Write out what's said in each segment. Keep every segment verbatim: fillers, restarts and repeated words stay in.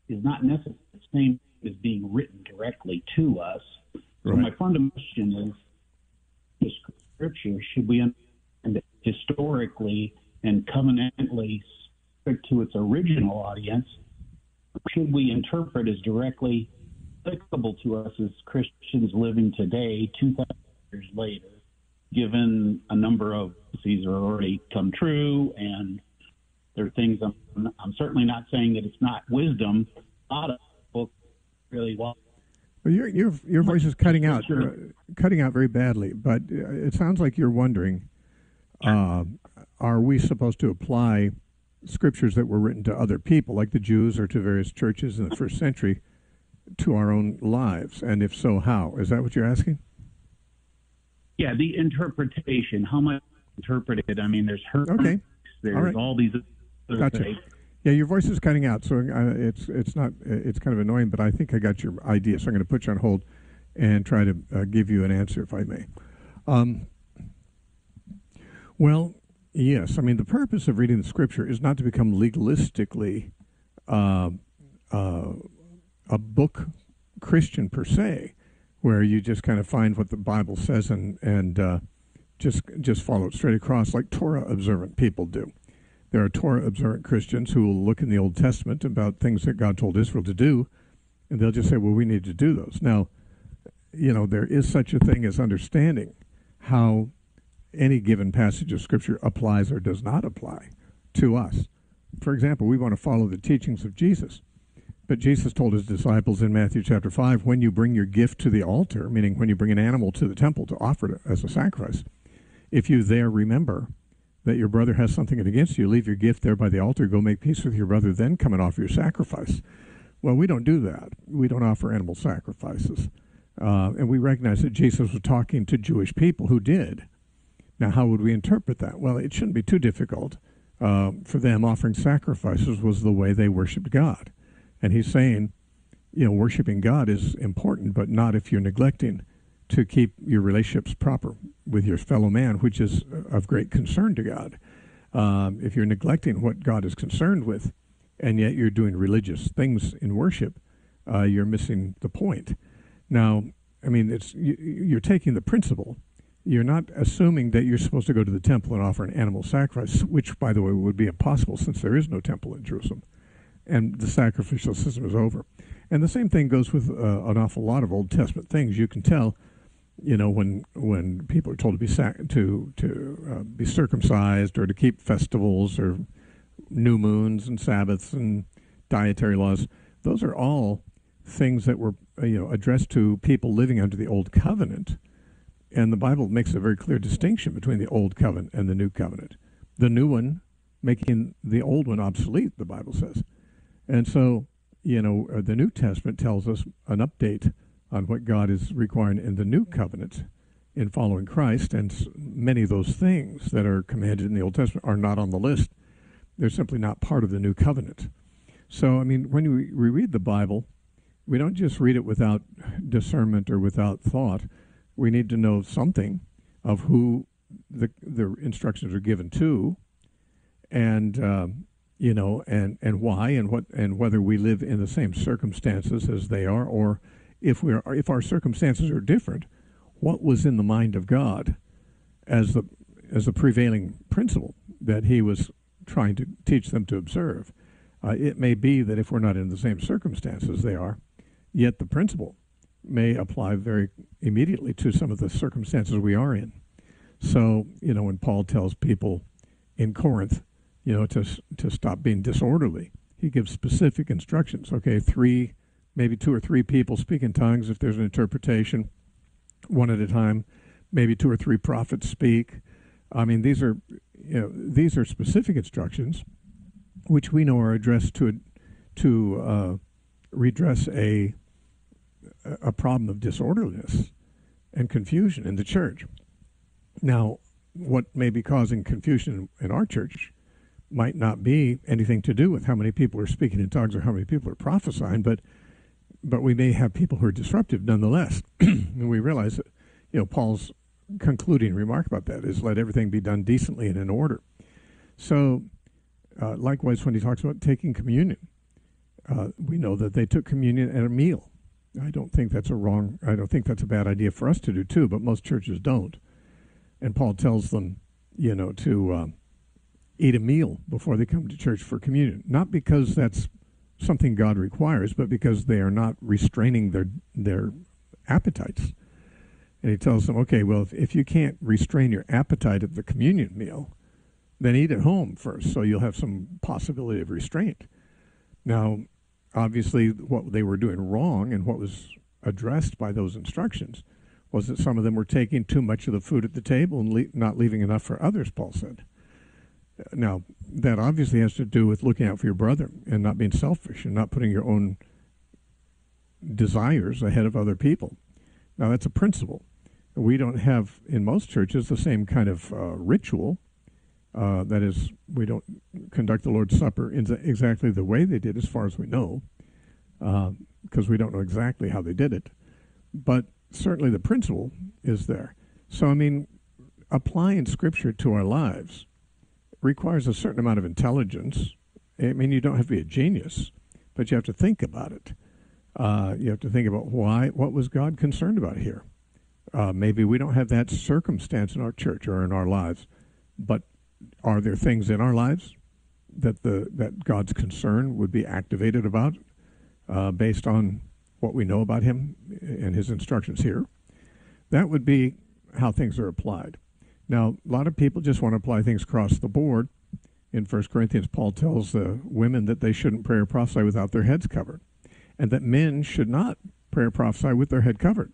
is not necessarily the same as being written directly to us. So Right. my fundamental question is, is Scripture, should we understand it historically and covenantally stick to its original audience? Or should we interpret as directly applicable to us as Christians living today, two thousand years later, given a number of prophecies are already come true, and there are things I'm, I'm certainly not saying that it's not wisdom. A lot of books really well. Well, your your your voice is cutting out, uh, cutting out very badly. But uh, it sounds like you're wondering: uh, are we supposed to apply scriptures that were written to other people, like the Jews or to various churches in the first century, to our own lives? And if so, how? Is that what you're asking? Yeah, the interpretation. How much interpreted? I mean, there's her. Okay. There's all, right. all these. Other Gotcha. things. Yeah, your voice is cutting out, so uh, it's it's not it's kind of annoying. But I think I got your idea, so I'm going to put you on hold and try to uh, give you an answer, if I may. Um, well, yes. I mean, the purpose of reading the Scripture is not to become legalistically uh, uh, a book Christian per se, where you just kind of find what the Bible says and and uh, just just follow it straight across, like Torah observant people do. There are Torah observant Christians who will look in the Old Testament about things that God told Israel to do, and they'll just say, well, we need to do those. Now, you know, there is such a thing as understanding how any given passage of Scripture applies or does not apply to us. For example, we want to follow the teachings of Jesus, but Jesus told his disciples in Matthew chapter five, when you bring your gift to the altar, meaning when you bring an animal to the temple to offer it as a sacrifice, if you there remember that your brother has something against you, leave your gift there by the altar, go make peace with your brother, then come and offer your sacrifice. Well, we don't do that. We don't offer animal sacrifices. Uh, and we recognize that Jesus was talking to Jewish people who did. Now, how would we interpret that? Well, it shouldn't be too difficult. Uh, for them, offering sacrifices was the way they worshiped God. And he's saying, you know, worshiping God is important, but not if you're neglecting to keep your relationships proper with your fellow man, which is of great concern to God. Um, if you're neglecting what God is concerned with, and yet you're doing religious things in worship, uh, you're missing the point. Now, I mean, it's you, you're taking the principle. You're not assuming that you're supposed to go to the temple and offer an animal sacrifice, which, by the way, would be impossible since there is no temple in Jerusalem, and the sacrificial system is over. And the same thing goes with uh, an awful lot of Old Testament things. You can tell, you know, when when people are told to be sac- to to uh, be circumcised or to keep festivals or new moons and Sabbaths and dietary laws, those are all things that were uh, you know addressed to people living under the Old Covenant. And the Bible makes a very clear distinction between the Old Covenant and the New Covenant. The new one making the old one obsolete, the Bible says. And so, you know, uh, the New Testament tells us an update on what God is requiring in the New Covenant in following Christ, and s- many of those things that are commanded in the Old Testament are not on the list. They're simply not part of the New Covenant. So, I mean, when we, we read the Bible, we don't just read it without discernment or without thought. We need to know something of who the the instructions are given to, and um, you know, and, and why, and what, and whether we live in the same circumstances as they are, or if we are, if our circumstances are different, what was in the mind of God as the as the prevailing principle that He was trying to teach them to observe. Uh, it may be that if we're not in the same circumstances they are, yet the principle may apply very immediately to some of the circumstances we are in. So, you know, when Paul tells people in Corinth, you know, to to stop being disorderly, he gives specific instructions. Okay, three, maybe two or three people speak in tongues if there's an interpretation, one at a time. Maybe two or three prophets speak. I mean, these are, you know, these are specific instructions, which we know are addressed to to uh, redress a a problem of disorderliness and confusion in the church. Now, what may be causing confusion in our church might not be anything to do with how many people are speaking in tongues or how many people are prophesying, but but we may have people who are disruptive nonetheless. And we realize that, you know, Paul's concluding remark about that is, let everything be done decently and in order. So, uh, likewise, when he talks about taking communion, Uh, we know that they took communion at a meal. I don't think that's a wrong, I don't think that's a bad idea for us to do too, but most churches don't. And Paul tells them, you know, to uh, eat a meal before they come to church for communion. Not because that's something God requires, but because they are not restraining their their appetites. And he tells them, okay, well, if, if you can't restrain your appetite at the communion meal, then eat at home first, so you'll have some possibility of restraint. Now, obviously, what they were doing wrong and what was addressed by those instructions was that some of them were taking too much of the food at the table and le- not leaving enough for others, Paul said. Now, that obviously has to do with looking out for your brother and not being selfish and not putting your own desires ahead of other people. Now, that's a principle. We don't have, in most churches, the same kind of uh, ritual. Uh, that is, we don't conduct the Lord's Supper in the, exactly the way they did, as far as we know, because uh, we don't know exactly how they did it. But certainly the principle is there. So, I mean, applying Scripture to our lives requires a certain amount of intelligence. I mean, you don't have to be a genius, but you have to think about it. Uh, you have to think about why, what was God concerned about here? Uh, maybe we don't have that circumstance in our church or in our lives, but are there things in our lives that the that God's concern would be activated about uh, based on what we know about Him and His instructions here? That would be how things are applied. Now, a lot of people just want to apply things across the board. In First Corinthians, Paul tells the women that they shouldn't pray or prophesy without their heads covered, and that men should not pray or prophesy with their head covered.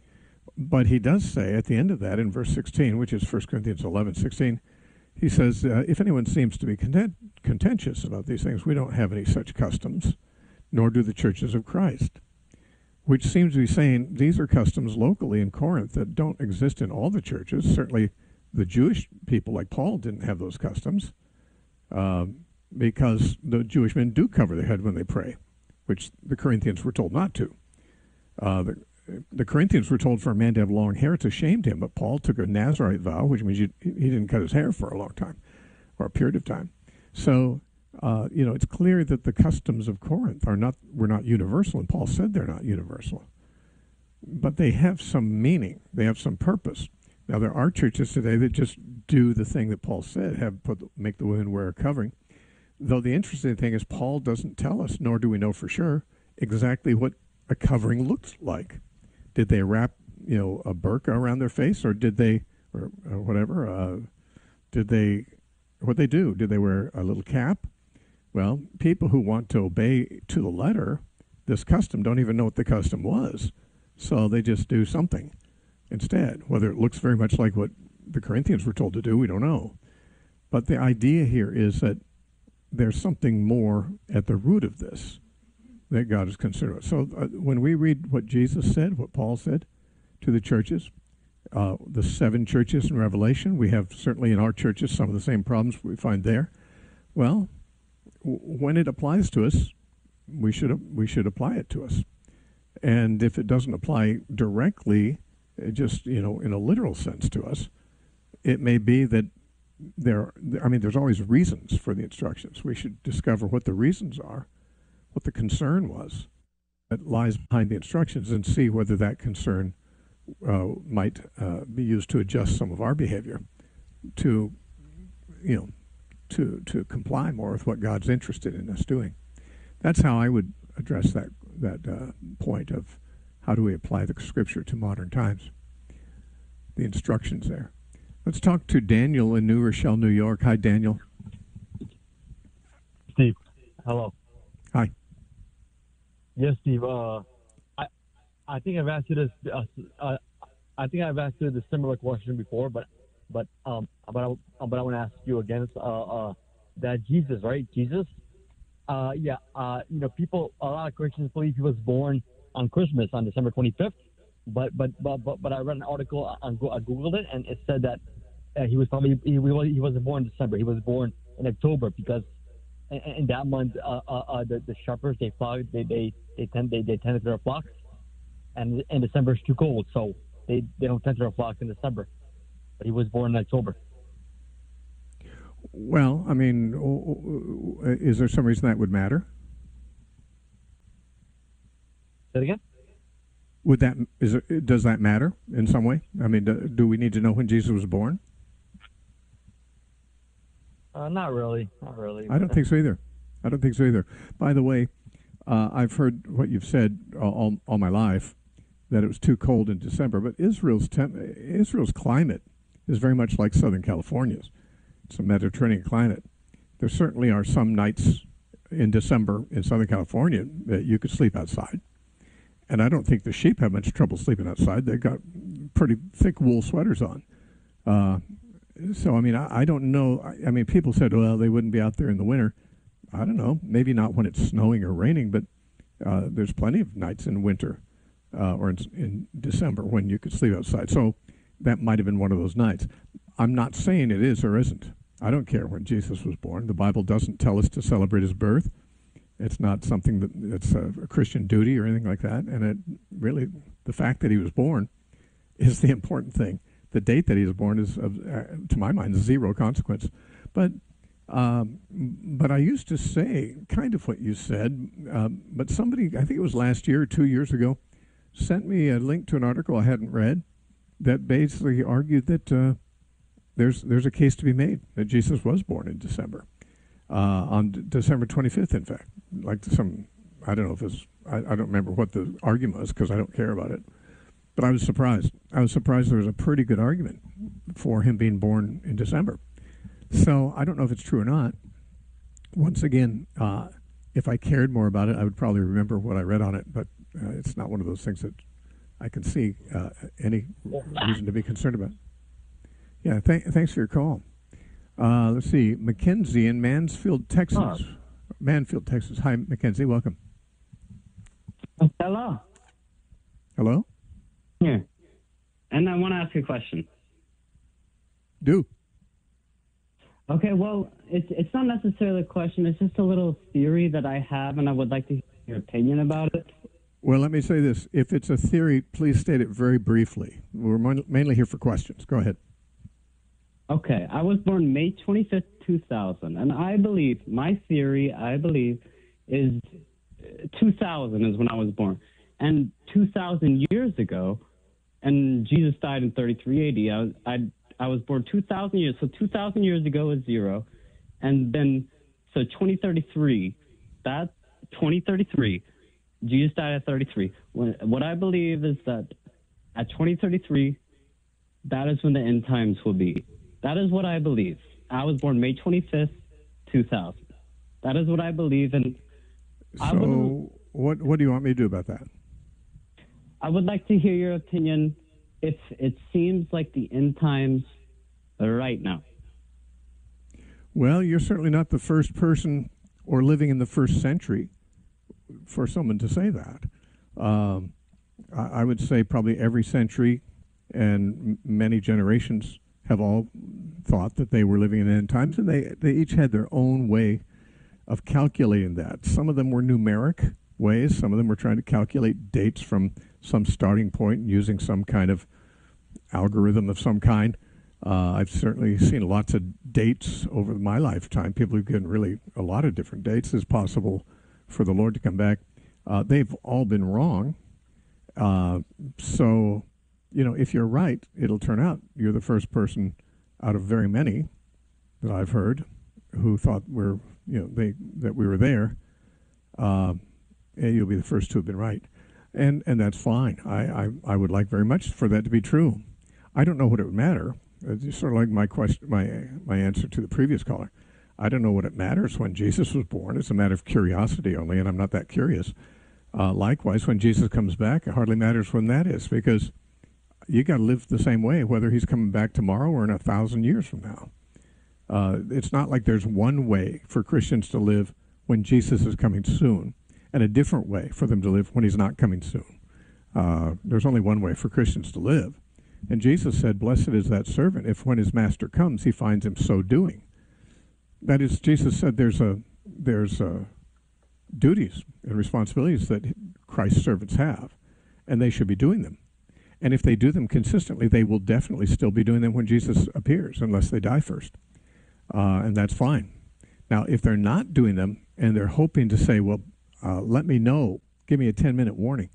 But he does say at the end of that, in verse sixteen, which is First Corinthians eleven sixteen, he says, uh, if anyone seems to be content, contentious about these things, we don't have any such customs, nor do the churches of Christ. Which seems to be saying these are customs locally in Corinth that don't exist in all the churches. Certainly the Jewish people like Paul didn't have those customs uh, because the Jewish men do cover their head when they pray, which the Corinthians were told not to. Uh, the, the Corinthians were told for a man to have long hair, it's a shame to him, but Paul took a Nazarite vow, which means you, he didn't cut his hair for a long time, or a period of time. So, uh, you know, it's clear that the customs of Corinth are not were not universal, and Paul said they're not universal. But they have some meaning, they have some purpose. Now, there are churches today that just do the thing that Paul said, have put make the women wear a covering. Though the interesting thing is Paul doesn't tell us, nor do we know for sure, exactly what a covering looks like. Did they wrap, you know, a burqa around their face, or did they, or, or whatever, uh, did they, what they do? Did they wear a little cap? Well, people who want to obey to the letter this custom don't even know what the custom was, so they just do something instead. Whether it looks very much like what the Corinthians were told to do, we don't know. But the idea here is that there's something more at the root of this that God is concerned with. So uh, when we read what Jesus said, what Paul said to the churches, uh, the seven churches in Revelation, we have certainly in our churches some of the same problems we find there. Well, w- when it applies to us, we should we should apply it to us. And if it doesn't apply directly, uh, just you know, in a literal sense to us, it may be that there. I mean, there's always reasons for the instructions. We should discover what the reasons are, what the concern was that lies behind the instructions, and see whether that concern uh, might uh, be used to adjust some of our behavior to, you know, to to comply more with what God's interested in us doing. That's how I would address that that uh, point of how do we apply the Scripture to modern times. The instructions there. Let's talk to Daniel in New Rochelle, New York. Hi, Daniel. Steve, hello. Hi. Yes, Steve. Uh, I I think I've asked you this. Uh, uh, I think I've asked you the similar question before, but but um but I, but I want to ask you again. Uh, uh, that Jesus, right? Jesus. Uh, yeah. Uh, you know, people. A lot of Christians believe he was born on Christmas on December twenty-fifth. But but but but but I read an article on I googled it, and it said that uh, he was probably he, he wasn't born in December. He was born in October because in, in that month uh, uh, uh, the the shepherds they flocked they they they tend they, they tended to their flocks, and and December is too cold, so they they don't tend to their flocks in December. But he was born in October. Well, I mean, is there some reason that would matter? Say it again? Would that is it, does that matter in some way? I mean, do, do we need to know when Jesus was born? Uh, not really. Not really. I don't think so either. I don't think so either. By the way, uh, I've heard what you've said all, all my life, that it was too cold in December. But Israel's temp- Israel's climate is very much like Southern California's. It's a Mediterranean climate. There certainly are some nights in December in Southern California that you could sleep outside. And I don't think the sheep have much trouble sleeping outside. They've got pretty thick wool sweaters on. Uh, so, I mean, I, I don't know. I, I mean, people said, well, they wouldn't be out there in the winter. I don't know. Maybe not when it's snowing or raining, but uh, there's plenty of nights in winter uh, or in, in December when you could sleep outside. So that might have been one of those nights. I'm not saying it is or isn't. I don't care when Jesus was born. The Bible doesn't tell us to celebrate his birth. It's not something that it's a, a Christian duty or anything like that. And it really, the fact that he was born is the important thing. The date that he was born is, of, uh, to my mind, zero consequence. But um, but I used to say kind of what you said. Uh, but somebody, I think it was last year or two years ago, sent me a link to an article I hadn't read that basically argued that uh, there's there's a case to be made that Jesus was born in December. Uh, on D- December twenty-fifth, in fact, like some, I don't know if it's, I, I don't remember what the argument was because I don't care about it. But I was surprised. I was surprised there was a pretty good argument for him being born in December. So I don't know if it's true or not. Once again, uh, if I cared more about it, I would probably remember what I read on it. But uh, it's not one of those things that I can see uh, any reason to be concerned about. Yeah, th- thanks for your call. Uh, let's see, Mackenzie in Mansfield, Texas. Oh. Mansfield, Texas. Hi, Mackenzie. Welcome. Hello. Hello? Here. And I want to ask you a question. Do. Okay, well, it's it's not necessarily a question. It's just a little theory that I have, and I would like to hear your opinion about it. Well, let me say this. If it's a theory, please state it very briefly. We're mon- mainly here for questions. Go ahead. Okay, I was born May twenty-fifth, two thousand, and I believe, my theory, I believe, is uh, two thousand is when I was born. And two thousand years ago, and Jesus died in thirty-three A D, I was, I, I was born two thousand years, so two thousand years ago is zero. And then, so twenty thirty-three, that twenty thirty-three, Jesus died at thirty-three. When, what I believe is that at twenty thirty-three, that is when the end times will be. That is what I believe. I was born May twenty-fifth, two thousand. That is what I believe. And I So, would, what what do you want me to do about that? I would like to hear your opinion if it seems like the end times are right now. Well, you're certainly not the first person or living in the first century for someone to say that. Um, I, I would say probably every century and m- many generations have all thought that they were living in end times, and they, they each had their own way of calculating that. Some of them were numeric ways. Some of them were trying to calculate dates from some starting point using some kind of algorithm of some kind. Uh, I've certainly seen lots of dates over my lifetime. People who've given really a lot of different dates as possible for the Lord to come back. Uh, they've all been wrong. Uh, so, you know, if you're right, it'll turn out you're the first person out of very many that I've heard who thought we're, you know, they that we were there. Uh, and you'll be the first to have been right, and and that's fine. I, I I would like very much for that to be true. I don't know what it would matter. It's sort of like my question, my my answer to the previous caller. I don't know what it matters when Jesus was born. It's a matter of curiosity only, and I'm not that curious. Uh, likewise, when Jesus comes back, it hardly matters when that is, because you got to live the same way, whether he's coming back tomorrow or in a thousand years from now. Uh, it's not like there's one way for Christians to live when Jesus is coming soon, and a different way for them to live when he's not coming soon. Uh, there's only one way for Christians to live. And Jesus said, blessed is that servant if when his master comes, he finds him so doing. That is, Jesus said there's a there's a duties and responsibilities that Christ's servants have, and they should be doing them. And if they do them consistently, they will definitely still be doing them when Jesus appears, unless they die first. Uh, and that's fine. Now, if they're not doing them and they're hoping to say, well, uh, let me know, give me a ten-minute warning,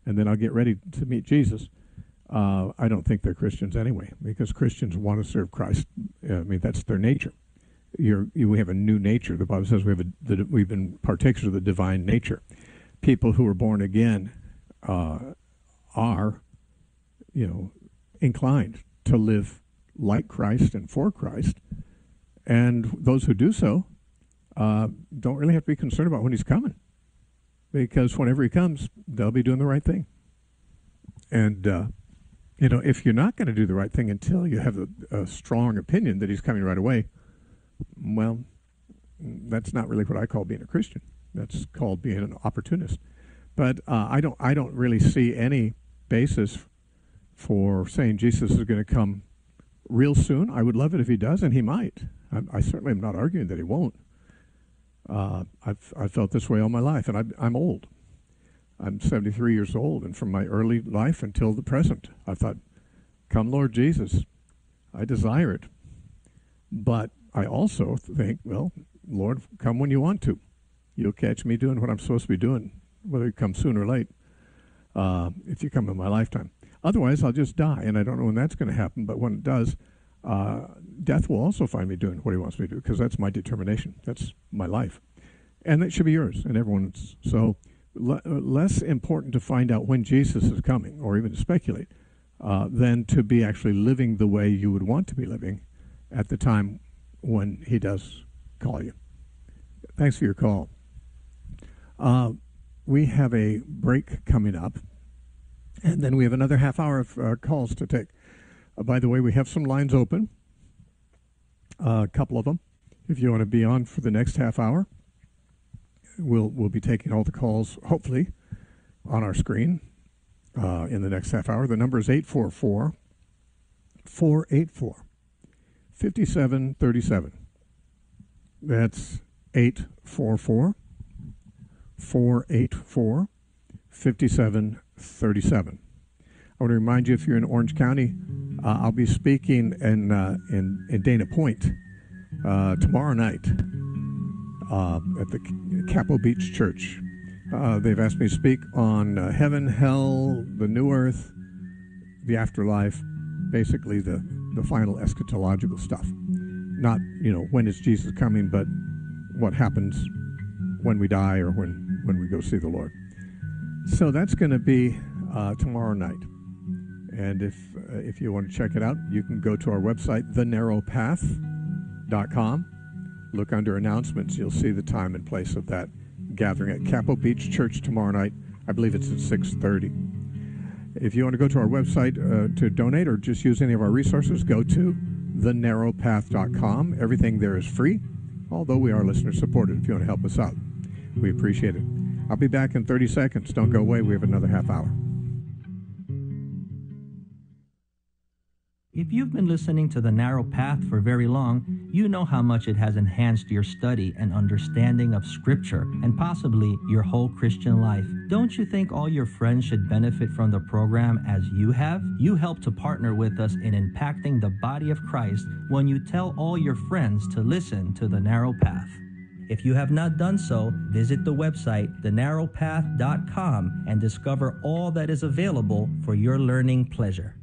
and then I'll get ready to meet Jesus. Uh, I don't think they're Christians anyway, because Christians want to serve Christ. I mean, that's their nature. You're, you, we have a new nature. The Bible says we have a, the, we've been partakers of the divine nature. People who are born again uh, are, you know, inclined to live like Christ and for Christ. And those who do so uh, don't really have to be concerned about when he's coming, because whenever he comes, they'll be doing the right thing. And, uh, you know, if you're not going to do the right thing until you have a, a strong opinion that he's coming right away, well, that's not really what I call being a Christian. That's called being an opportunist. But uh, I don't I don't really see any basis for saying Jesus is going to come real soon. I would love it if he does, and he might. I, I certainly am not arguing that he won't. Uh, I've I've felt this way all my life, and I'm, I'm old. I'm seventy-three years old, and from my early life until the present, I thought, come Lord Jesus, I desire it. But I also think, well, Lord, come when you want to. You'll catch me doing what I'm supposed to be doing, whether you come soon or late, uh, if you come in my lifetime. Otherwise, I'll just die, and I don't know when that's going to happen, but when it does, uh, death will also find me doing what he wants me to do, because that's my determination. That's my life. And that should be yours and everyone's. So le- less important to find out when Jesus is coming, or even to speculate, uh, than to be actually living the way you would want to be living at the time when he does call you. Thanks for your call. Uh, we have a break coming up, and then we have another half hour of uh, calls to take. Uh, by the way, we have some lines open, uh, a couple of them. If you want to be on for the next half hour, we'll we'll be taking all the calls, hopefully, on our screen uh, in the next half hour. The number is eight four four, four eight four, five seven three seven. That's eight four four, four eight four, five seven three seven. I want to remind you, if you're in Orange County, uh, I'll be speaking in, uh, in, in Dana Point uh, tomorrow night uh, at the Capo Beach Church. Uh, they've asked me to speak on uh, heaven, hell, the new earth, the afterlife, basically the, the final eschatological stuff. Not, you know, when is Jesus coming, but what happens when we die or when, when we go see the Lord. So that's going to be uh, tomorrow night. And if uh, if you want to check it out, you can go to our website, the narrow path dot com. Look under announcements. You'll see the time and place of that gathering at Capo Beach Church tomorrow night. I believe it's at six thirty. If you want to go to our website uh, to donate or just use any of our resources, go to the narrow path dot com. Everything there is free, although we are listener supported if you want to help us out. We appreciate it. I'll be back in thirty seconds. Don't go away. We have another half hour. If you've been listening to The Narrow Path for very long, you know how much it has enhanced your study and understanding of Scripture and possibly your whole Christian life. Don't you think all your friends should benefit from the program as you have? You help to partner with us in impacting the body of Christ when you tell all your friends to listen to The Narrow Path. If you have not done so, visit the website the narrow path dot com and discover all that is available for your learning pleasure.